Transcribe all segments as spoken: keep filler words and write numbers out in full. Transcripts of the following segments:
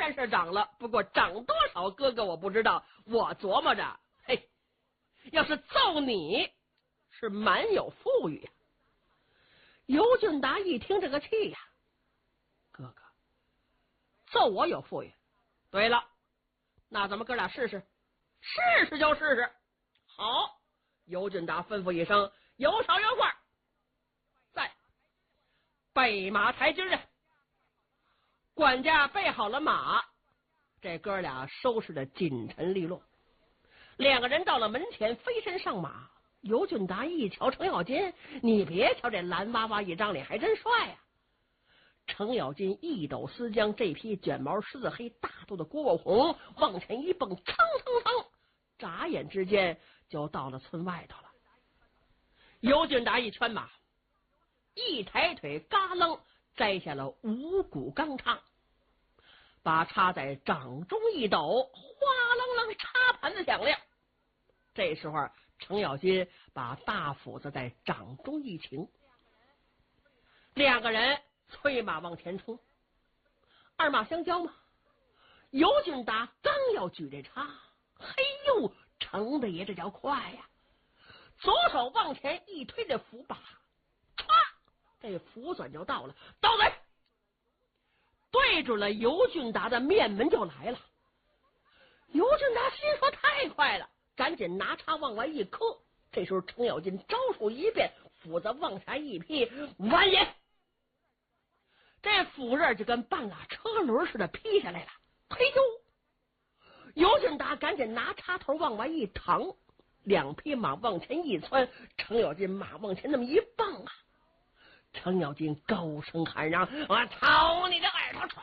然是涨了，不过涨多少，哥哥我不知道。我琢磨着，嘿，要是揍你，是蛮有富裕呀。尤俊达一听这个气呀，哥哥，揍我有富裕。对了，那咱们哥俩试试，试试就试试。好，尤俊达吩咐一声，有少有块，在备马抬军人。管家备好了马，这哥俩收拾的紧陈利落。两个人到了门前，飞身上马。尤俊达一瞧程咬金，你别瞧这蓝娃娃一张脸，还真帅呀、啊！程咬金一抖丝将这匹卷毛狮子黑大肚的蝈蝈红往前一蹦，蹭蹭蹭，眨眼之间就到了村外头了。尤俊达一圈马，一抬腿，嘎楞摘下了五谷钢叉，把插在掌中一抖，哗楞楞，插盘子响亮。这时候程咬金把大斧子在掌中一擎，两个人催马往前冲，二马相交嘛。尤俊达刚要举这叉，嘿呦，程的爷这叫快呀！左手往前一推，这斧把，歘，这斧子就到了，刀子对准了尤俊达的面门就来了。尤俊达心说太快了，赶紧拿叉往外一磕。这时候程咬金招数一变，斧子往下一劈，完也！这斧刃就跟半拉车轮似的劈下来了。嘿呦！尤俊达赶紧拿叉头往外一搪，两匹马往前一窜，程咬金马往前那么一蹦啊！程咬金高声喊嚷：“我操你的耳朵！”唰，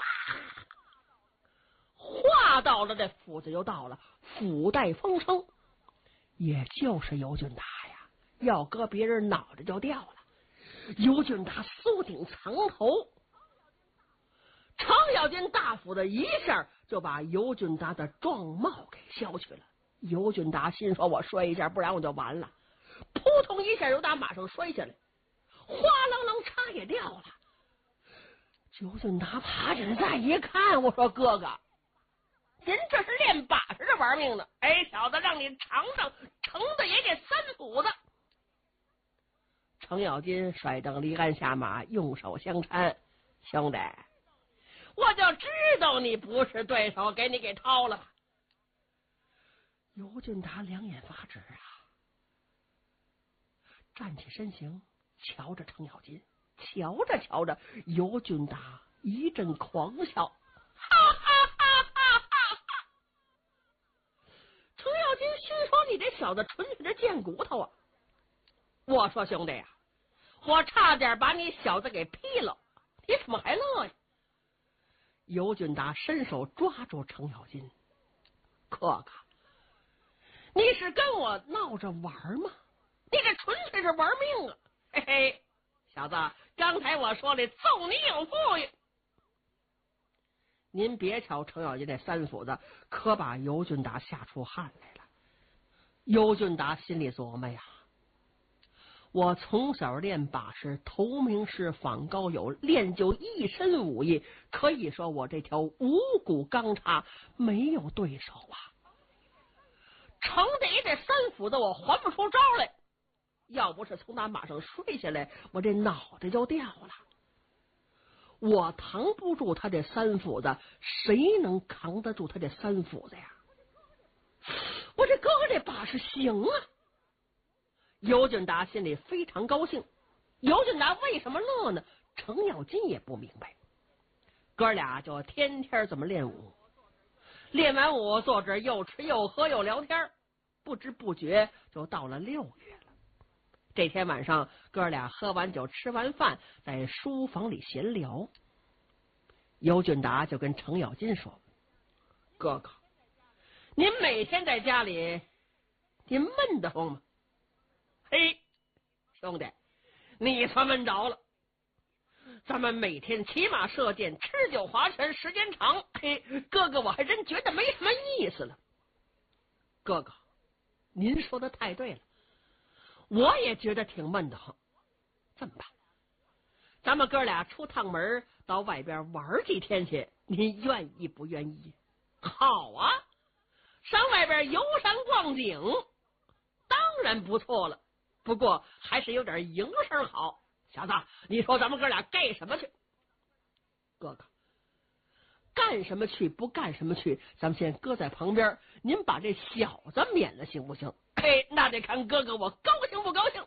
话到了，这斧子就到了，斧带风声。也就是尤俊达呀，要搁别人脑袋就掉了。尤俊达缩顶藏头，程咬金大斧子一下就把尤俊达的壮帽给削去了。尤俊达心说：“我摔一下，不然我就完了。”扑通一下，由打马上摔下来，哗楞楞，叉也掉了。尤俊达爬起来再一看，我说：“哥哥，您这是练把式的玩命呢！哎，小子，让你尝尝程大爷这三斧子。”程咬金甩蹬离鞍下马，用手相搀：“兄弟，我就知道你不是对手，给你给掏了吧。”尤俊达两眼发直啊，站起身形，瞧着程咬金，瞧着瞧着，尤俊达一阵狂笑，哈哈哈哈哈哈！程咬金心说：“你这小子纯粹的贱骨头啊！”我说：“兄弟呀、啊，我差点把你小子给劈了，你怎么还乐呀？”尤俊达伸手抓住程咬金：“哥哥，你是跟我闹着玩吗？你这纯粹是玩命啊！嘿嘿，小子，刚才我说的揍你有富裕。”您别瞧程咬金这三斧子，可把尤俊达吓出汗来了。尤俊达心里琢磨呀，我从小练把式，头名师，访高友，练就一身武艺，可以说我这条五谷钢叉没有对手啊。程大爷这三斧子我还不出招来，要不是从他马上摔下来，我这脑袋就掉了。我扛不住他这三斧子，谁能扛得住他这三斧子呀？我这哥哥这把式行啊！尤俊达心里非常高兴。尤俊达为什么乐呢？程咬金也不明白。哥俩就天天这么练武，练完武坐这又吃又喝又聊天，不知不觉就到了六月了。这天晚上，哥俩喝完酒吃完饭，在书房里闲聊。尤俊达就跟程咬金说：“哥哥，您每天在家里，您闷得慌吗？”“嘿，兄弟，你算闷着了。咱们每天骑马射箭，吃酒划拳，时间长，嘿，哥哥我还真觉得没什么意思了。”“哥哥，您说的太对了，我也觉得挺闷的慌。这么办，咱们哥俩出趟门，到外边玩几天去， 您愿意不愿意？好啊，上外边游山逛景，当然不错了。不过还是有点营生好。小子，你说咱们哥俩干什么去？哥哥，干什么去不干什么去，咱们先搁在旁边。您把这小子免了行不行？嘿，那得看哥哥我高兴不高兴。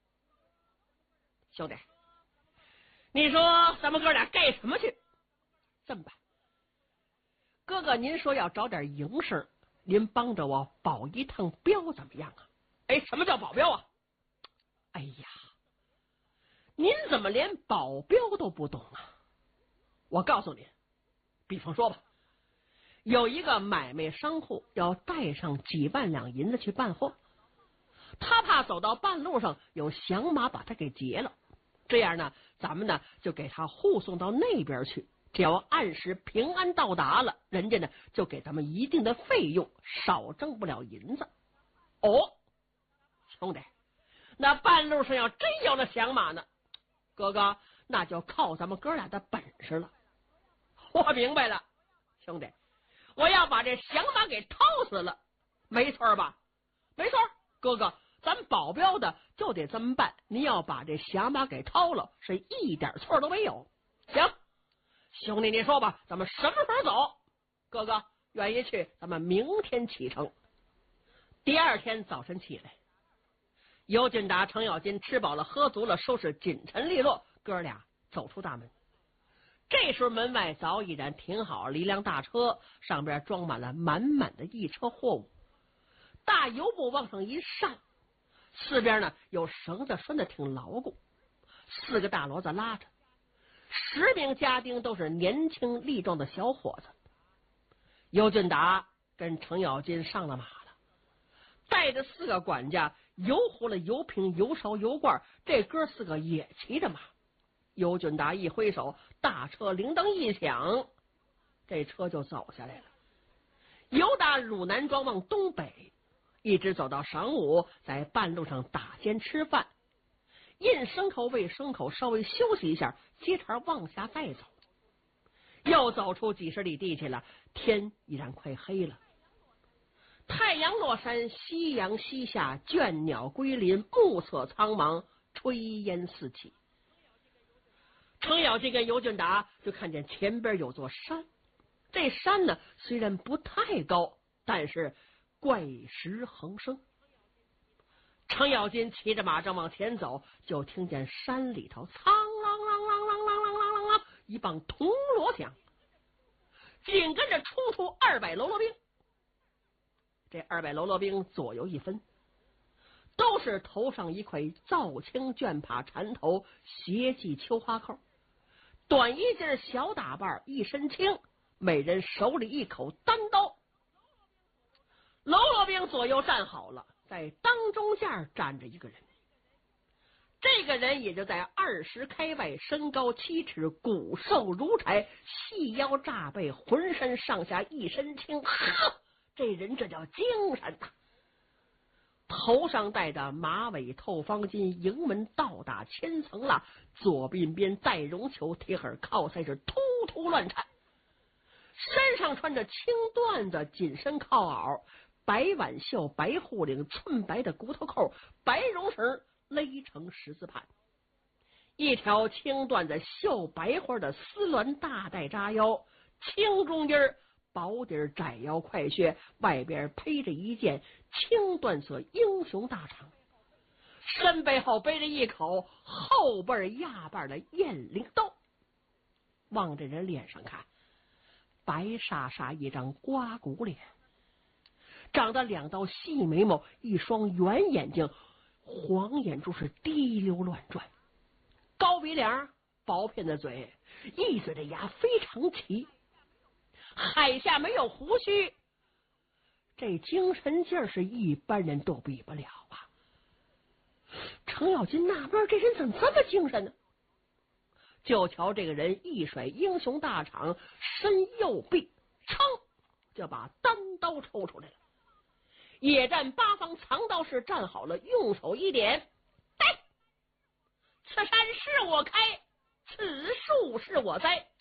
兄弟，你说咱们哥俩干什么去？这么办，哥哥您说要找点营生，您帮着我保一趟镖怎么样啊？哎，什么叫保镖啊？哎呀，您怎么连保镖都不懂啊？我告诉你，比方说吧，有一个买卖商户要带上几万两银子去办货，他怕走到半路上有响马把他给劫了，这样呢，咱们呢就给他护送到那边去，只要按时平安到达了，人家呢就给咱们一定的费用，少挣不了银子。哦，兄弟，那半路上要真有了响马呢，哥哥，那就靠咱们哥俩的本事了。我明白了，兄弟，我要把这响马给掏死了，没错吧？没错，哥哥，咱保镖的就得这么办。您要把这响马给掏了，是一点错都没有。行，兄弟，你说吧，咱们什么时候走？哥哥愿意去，咱们明天启程。第二天早晨起来，尤俊达、程咬金吃饱了喝足了，收拾锦尘利落，哥俩走出大门。这时候门外早已然停好了一辆大车，上边装满了满满的一车货物。大油布往上一上，四边呢有绳子拴的挺牢固，四个大骡子拉着，十名家丁都是年轻力壮的小伙子。尤俊达跟程咬金上了马了，带着四个管家，油壶了、油瓶、油勺、油罐，这哥四个也骑着马。尤俊达一挥手，大车铃铛一响，这车就走下来了。由打汝南庄往东北，一直走到晌午，在半路上打尖吃饭，印牲口喂牲口，稍微休息一下，接茬往下再走。又走出几十里地去了，天已然快黑了。太阳落山，夕阳西下，倦鸟归林，暮色苍茫，炊烟四起。程咬金跟尤俊达就看见前边有座山，这山呢虽然不太高，但是怪石横生。程咬金骑着马正往前走，就听见山里头苍啷啷啷啷啷啷啷啷啷一棒铜锣响，紧跟着冲出二百喽啰兵。这二百喽啰兵左右一分，都是头上一块皂青绢帕缠头，斜系秋花扣，短衣襟小打扮，一身轻，每人手里一口单刀。喽啰兵左右站好了，在当中间站着一个人，这个人也就在二十开外，身高七尺，骨瘦如柴，细腰炸背，浑身上下一身轻，呵，这人这叫精神呐！头上戴着马尾透方巾，营门倒打千层蜡，左鬓边戴绒球，铁耳靠腮是突突乱颤，身上穿着青缎子紧身靠袄，白挽袖，白护领，寸白的骨头扣，白绒绳勒成十字盘，一条青缎子绣白花的丝鸾大带扎腰，青中间薄底窄腰快靴，外边披着一件青缎色英雄大氅，身背后背着一口后背压把的雁翎刀。望着人脸上看，白煞煞一张刮骨脸，长得两道细眉毛，一双圆眼睛，黄眼珠是滴溜乱转，高鼻梁，薄片的嘴，一嘴的牙非常齐，海下没有胡须，这精神劲儿是一般人都比不了啊！程咬金纳闷，这人怎么这么精神呢？就瞧这个人一甩英雄大氅，伸右臂，噌就把单刀抽出来了。野战八方藏刀士站好了，用手一点，呆，此山是我开，此树是我栽，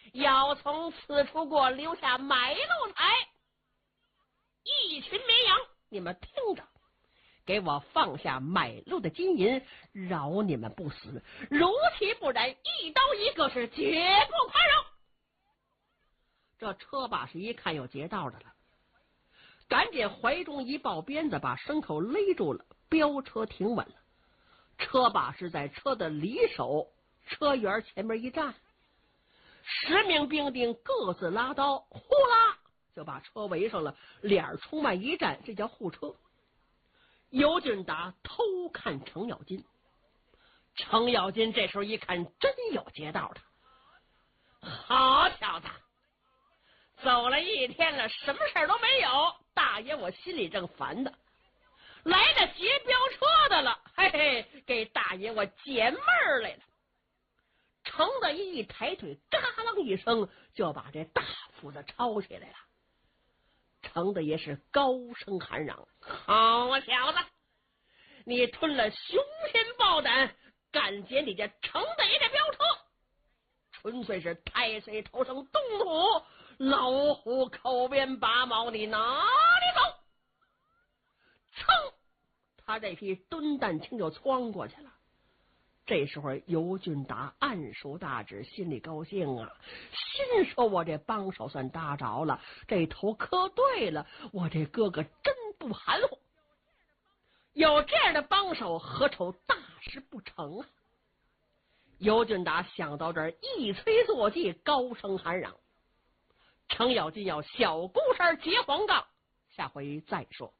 要从此处过留下买路财。一群绵羊，你们听着，给我放下买路的金银，饶你们不死，如其不然，一刀一个，是绝不宽容。这车把式一看有劫道的了，赶紧怀中一抱鞭子，把牲口勒住了，飙车停稳了。车把式在车的里手车辕前面一站，十名兵丁各自拉刀，呼啦就把车围上了，脸冲外一站，这叫护车。尤俊达偷看程咬金，程咬金这时候一看，真有劫道的。好小子，走了一天了，什么事都没有，大爷我心里正烦的，来个劫飙车的了，嘿嘿，给大爷我解闷儿来了。程德一一抬腿，嘎啷一声就把这大斧子抄起来了。程德爷是高声喊嚷：好小子，你吞了雄心豹胆，敢劫你家程德爷的飙车，纯粹是太岁头上动土，老虎口边拔毛，你哪里走？噌，他这匹蹲蛋青就窜过去了。这时候尤俊达暗熟大志，心里高兴啊，心说我这帮手算搭着了，这头磕对了，我这哥哥真不含糊，有这样的帮手何愁大事不成啊。尤俊达想到这儿，一催坐骑，高声喊嚷：程咬金要小孤山劫黄杠，下回再说。